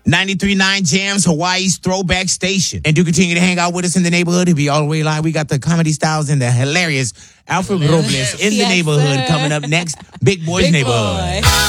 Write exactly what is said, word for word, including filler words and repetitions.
ninety-three point nine Jams, Hawaii's throwback station. And do continue to hang out with us in the neighborhood. It'll be all the way live. We got the comedy styles and the hilarious Alfred Robles in the Yes, neighborhood sir. coming up next. Big Boy's Big Neighborhood. Boy.